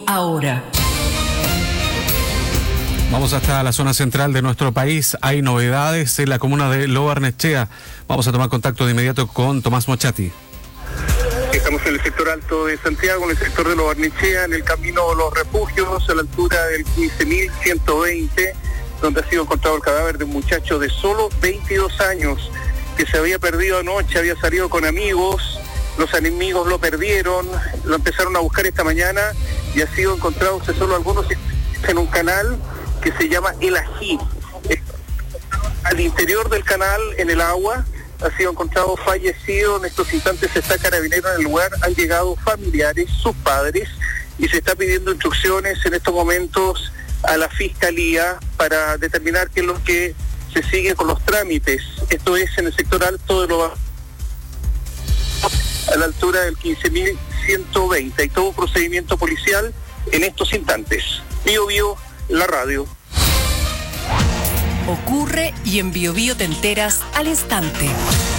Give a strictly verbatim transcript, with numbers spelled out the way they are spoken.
ahora. Vamos hasta la zona central de nuestro país. Hay novedades en la comuna de Lo Barnechea. Vamos a tomar contacto de inmediato con Tomás Mochati. Estamos en el sector alto de Santiago, en el sector de Lo Barnechea, en el camino de los refugios, a la altura del quince mil ciento veinte, donde ha sido encontrado el cadáver de un muchacho de solo veintidós años, que se había perdido anoche, había salido con amigos, los enemigos lo perdieron, lo empezaron a buscar esta mañana y ha sido encontrado hace solo algunos en un canal que se llama El Ají. Al interior del canal, en el agua, ha sido encontrado fallecido. En estos instantes está Carabinero en el lugar, han llegado familiares, sus padres, y se está pidiendo instrucciones en estos momentos a la Fiscalía para determinar qué es lo que se sigue con los trámites. Esto es en el sector alto de Lo a la altura del quince mil ciento veinte. Hay todo procedimiento policial en estos instantes. Bio Bio, la radio. Ocurre y en Bio Bio te enteras al instante.